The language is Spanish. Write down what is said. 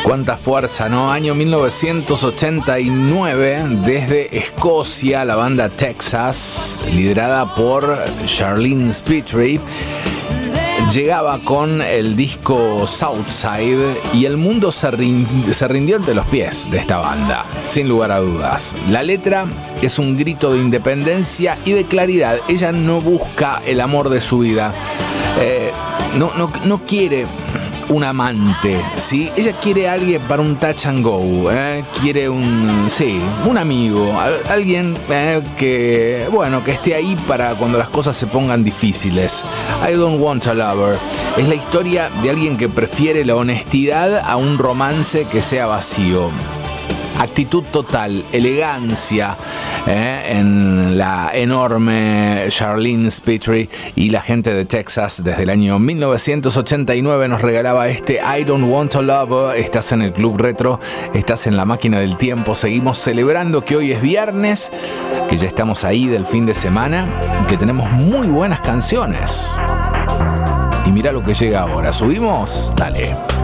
Cuánta fuerza, ¿no? Año 1989, desde Escocia, la banda Texas, liderada por Charlene Spiteri, llegaba con el disco Southside y el mundo se rindió ante los pies de esta banda, sin lugar a dudas. La letra es un grito de independencia y de claridad. Ella no busca el amor de su vida, no quiere un amante, ¿sí? Ella quiere a alguien para un touch and go, quiere un amigo, alguien que esté ahí para cuando las cosas se pongan difíciles. I Don't Want a Lover es la historia de alguien que prefiere la honestidad a un romance que sea vacío. Actitud total, elegancia en la enorme Charlene Spiteri, y la gente de Texas desde el año 1989 nos regalaba este I Don't Want to Love. Estás en el Club Retro, estás en la máquina del tiempo. Seguimos celebrando que hoy es viernes, que ya estamos ahí del fin de semana, que tenemos muy buenas canciones. Y mira lo que llega ahora. ¿Subimos? Dale.